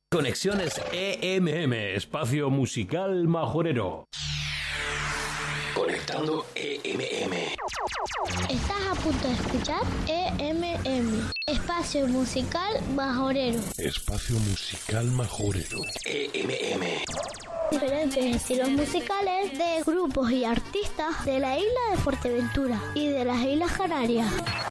Conexiones EMM, espacio musical majorero. Conectando EMM. Estás a punto de escuchar EMM, espacio musical majorero. Espacio musical majorero. EMM. Diferentes estilos musicales de grupos y artistas de la isla de Fuerteventura y de las Islas Canarias.